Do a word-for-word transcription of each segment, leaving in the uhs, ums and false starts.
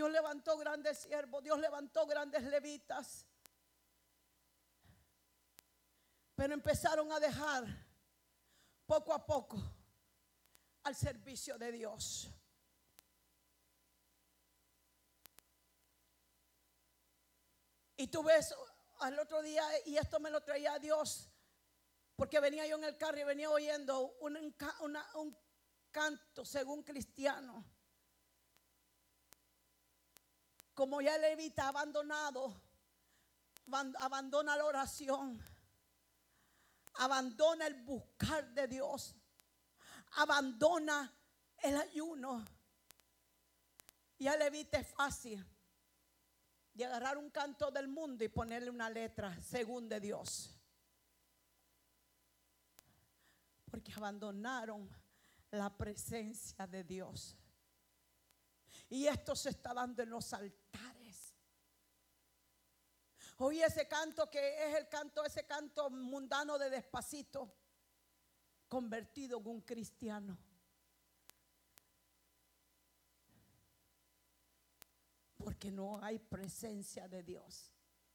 Dios levantó grandes siervos, Dios levantó grandes levitas. Pero empezaron a dejar poco a poco al servicio de Dios. Y tú ves al otro día, y esto me lo traía Dios, porque venía yo en el carro y venía oyendo un, una, un canto según cristiano. Como ya el levita abandonado, abandona la oración, abandona el buscar de Dios, abandona el ayuno. Y al levita es fácil de agarrar un canto del mundo y ponerle una letra según de Dios, porque abandonaron la presencia de Dios. Y esto se está dando en los altares. Oí ese canto que es el canto, ese canto mundano de Despacito, convertido en un cristiano. Porque no hay presencia de Dios.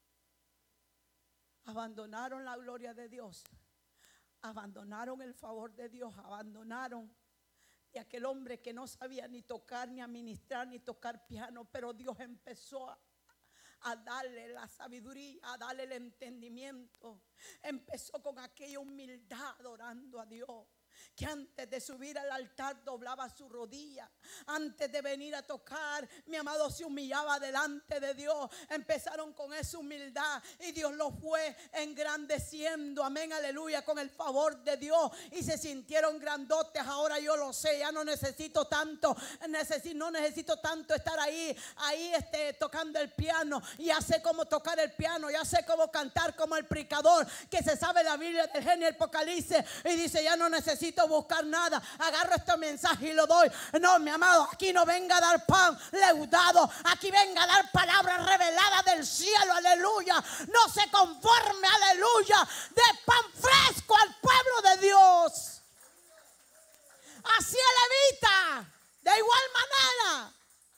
Abandonaron la gloria de Dios. Abandonaron el favor de Dios. Abandonaron de aquel hombre que no sabía ni tocar, ni administrar, ni tocar piano. Pero Dios empezó a, a darle la sabiduría, a darle el entendimiento. Empezó con aquella humildad adorando a Dios, que antes de subir al altar doblaba su rodilla. Antes de venir a tocar, mi amado se humillaba delante de Dios. Empezaron con esa humildad y Dios los fue engrandeciendo, amén, aleluya, con el favor de Dios. Y se sintieron grandotes. Ahora yo lo sé, ya no necesito tanto, necesito, no necesito tanto estar ahí, ahí este, tocando el piano. Ya sé cómo tocar el piano, ya sé cómo cantar como el predicador que se sabe la Biblia del Génesis, Apocalipsis, y dice: ya no necesito buscar nada, agarro este mensaje y lo doy. No, mi amado, aquí no venga a dar pan leudado, aquí venga a dar palabras reveladas del cielo, aleluya. No se conforme, aleluya, de pan fresco al pueblo de Dios. Así es levita, de igual manera,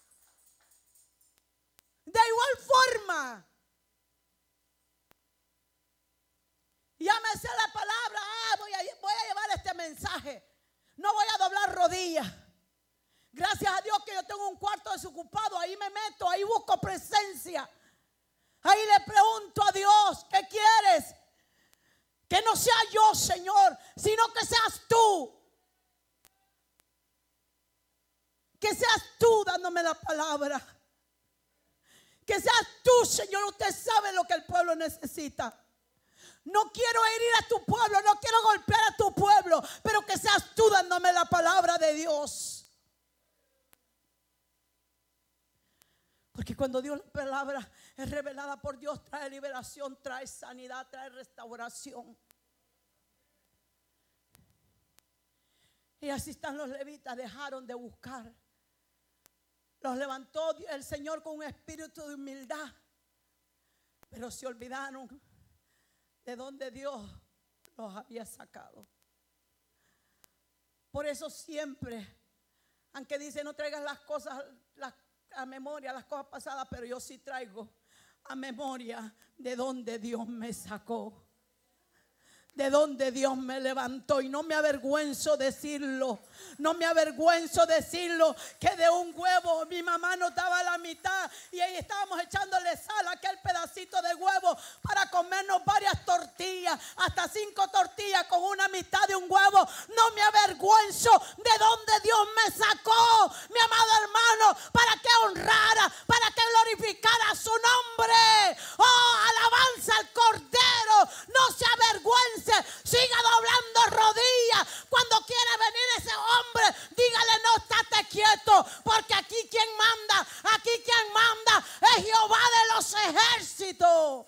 de igual forma. Ya me sé la palabra, ah, voy, a, voy a llevar este mensaje. No voy a doblar rodillas. Gracias a Dios que yo tengo un cuarto desocupado. Ahí me meto, ahí busco presencia. Ahí le pregunto a Dios: ¿qué quieres? Que no sea yo, Señor, sino que seas tú. Que seas tú dándome la palabra. Que seas tú, Señor. Usted sabe lo que el pueblo necesita. No quiero herir a tu pueblo, no quiero golpear a tu pueblo, pero que seas tú dándome la palabra de Dios. Porque cuando Dios, la palabra es revelada por Dios, trae liberación, trae sanidad, trae restauración. Y así están los levitas, dejaron de buscar. Los levantó el Señor con un espíritu de humildad, pero se olvidaron de donde Dios los había sacado. Por eso siempre, aunque dice no traigas las cosas las, a memoria, las cosas pasadas, pero yo sí traigo a memoria de donde Dios me sacó, de donde Dios me levantó. Y no me avergüenzo decirlo, no me avergüenzo decirlo, que de un huevo mi mamá nos daba la mitad y ahí estábamos echándole sal a aquel pedacito de huevo para comernos varias tortillas, hasta cinco tortillas con una mitad de un huevo. No me avergüenzo de donde Dios me sacó, mi amado hermano, para que honrara, para que glorificara su nombre. Oh, alabanza al Cordero. No se avergüence, siga doblando rodillas. Cuando quiere venir ese hombre, dígale: no, estate quieto, porque aquí quien manda, aquí quien manda es Jehová de los ejércitos.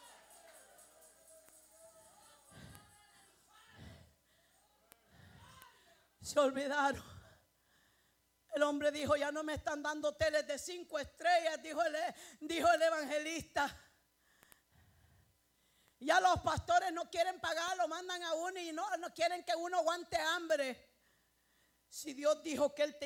Se olvidaron. El hombre dijo: ya no me están dando hoteles de cinco estrellas, dijo el, dijo el evangelista. Ya los pastores no quieren pagar, lo mandan a uno y no, no quieren que uno aguante hambre. Si Dios dijo que Él te